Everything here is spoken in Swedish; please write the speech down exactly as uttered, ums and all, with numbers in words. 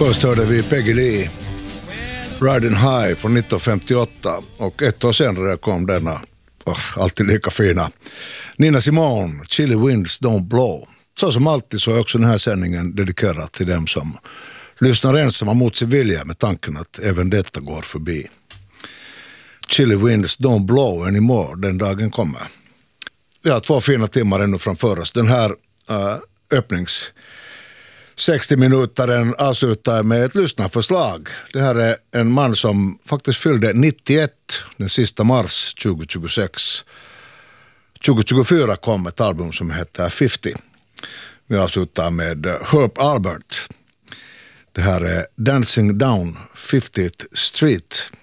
Först hörde vi Peggy Lee, Riding High från nittonhundrafemtioåtta, och ett år senare kom denna, oh, alltid lika fina, Nina Simone, Chilly Winds Don't Blow. Så som alltid så är också den här sändningen dedikerad till dem som lyssnar ensamma mot sin vilja med tanken att även detta går förbi. Chilly Winds Don't Blow anymore, den dagen kommer. Vi har två fina timmar ännu framför oss. Den här uh, öppnings sextio minutaren avslutar med ett lyssnarförslag. Det här är en man som faktiskt fyllde nittioett den sista mars tjugohundratjugosex. tjugohundratjugofyra kom ett album som heter femtio. Vi avslutar med Herb Alpert. Det här är Dancing Down fiftieth Street.